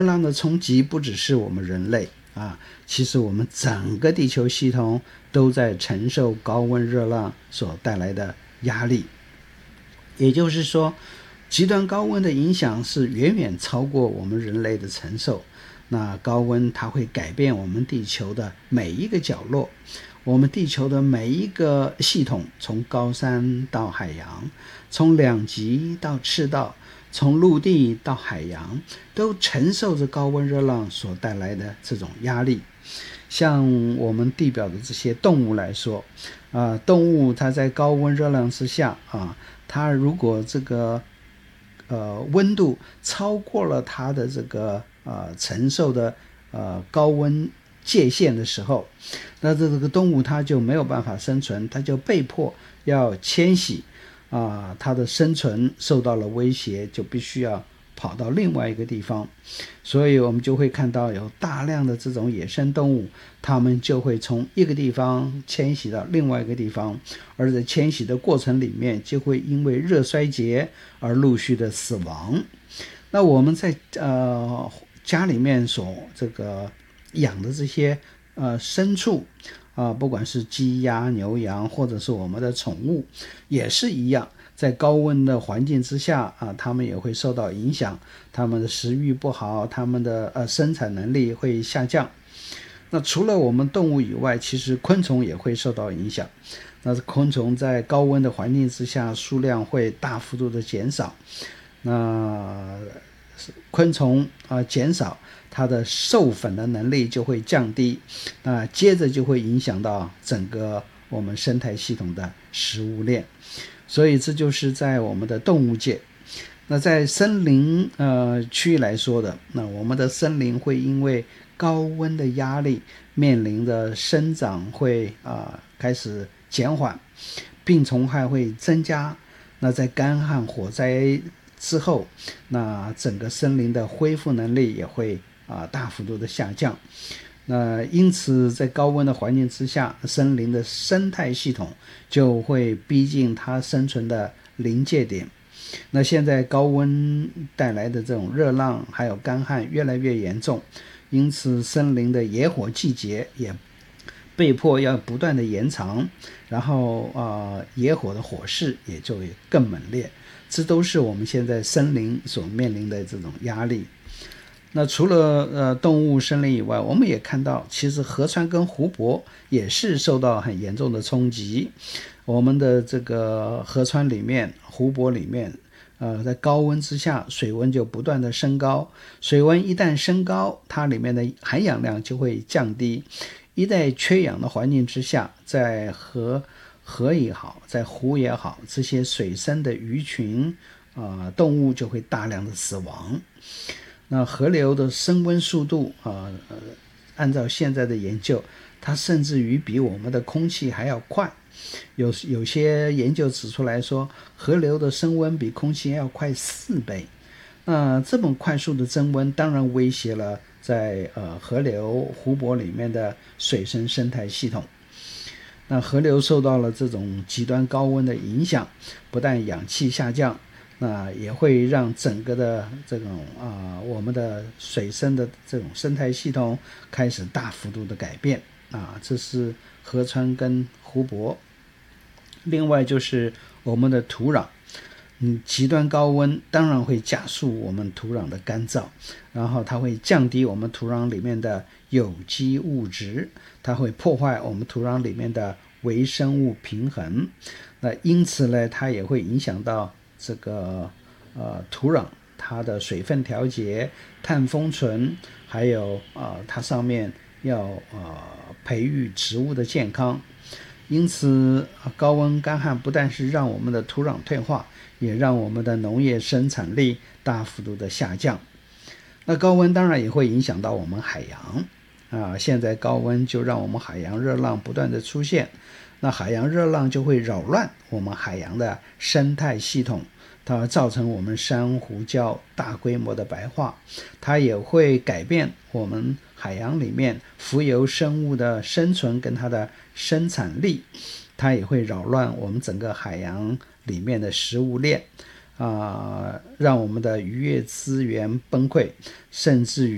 热浪的冲击不只是我们人类其实我们整个地球系统都在承受高温热浪所带来的压力。也就是说，极端高温的影响是远远超过我们人类的承受。那高温它会改变我们地球的每一个角落，我们地球的每一个系统，从高山到海洋，从两极到赤道，从陆地到海洋，都承受着高温热浪所带来的这种压力。像我们地表的这些动物来说动物它在高温热浪之下它如果这个温度超过了它的这个承受的高温界限的时候，那这个动物它就没有办法生存，它就被迫要迁徙它的生存受到了威胁，就必须要跑到另外一个地方。所以我们就会看到有大量的这种野生动物，它们就会从一个地方迁徙到另外一个地方，而在迁徙的过程里面就会因为热衰竭而陆续的死亡。那我们在家里面所这个养的这些牲畜不管是鸡鸭牛羊或者是我们的宠物也是一样，在高温的环境之下它们也会受到影响，它们的食欲不好，它们的生产能力会下降。那除了我们动物以外，其实昆虫也会受到影响。那昆虫在高温的环境之下数量会大幅度的减少，那昆虫减少，它的授粉的能力就会降低，接着就会影响到整个我们生态系统的食物链。所以这就是在我们的动物界。那在森林区来说的，那我们的森林会因为高温的压力面临的生长会开始减缓，病虫害会增加。那在干旱火灾之后，那整个森林的恢复能力也会大幅度的下降。那因此在高温的环境之下，森林的生态系统就会逼近它生存的临界点。那现在高温带来的这种热浪还有干旱越来越严重，因此森林的野火季节也被迫要不断的延长，然后野火的火势也就会更猛烈。这都是我们现在森林所面临的这种压力。那除了动物森林以外，我们也看到其实河川跟湖泊也是受到很严重的冲击。我们的这个河川里面湖泊里面在高温之下水温就不断的升高，水温一旦升高，它里面的含氧量就会降低。一旦缺氧的环境之下，在河也好，在湖也好，这些水生的鱼群动物就会大量的死亡。那河流的升温速度按照现在的研究，它甚至于比我们的空气还要快。有些研究指出来说，河流的升温比空气要快4倍。这么快速的增温当然威胁了在河流湖泊里面的水生态系统。那河流受到了这种极端高温的影响，不但氧气下降，那也会让整个的这种我们的水生的这种生态系统开始大幅度的改变这是河川跟湖泊。另外就是我们的土壤，极端高温当然会加速我们土壤的干燥，然后它会降低我们土壤里面的有机物质，它会破坏我们土壤里面的微生物平衡。那因此呢，它也会影响到这个土壤它的水分调节、碳封存，还有它上面要培育植物的健康。因此高温干旱不但是让我们的土壤退化，也让我们的农业生产力大幅度的下降。那高温当然也会影响到我们海洋现在高温就让我们海洋热浪不断的出现，那海洋热浪就会扰乱我们海洋的生态系统，它造成我们珊瑚礁大规模的白化，它也会改变我们海洋里面浮游生物的生存跟它的生产力，它也会扰乱我们整个海洋里面的食物链让我们的渔业资源崩溃，甚至于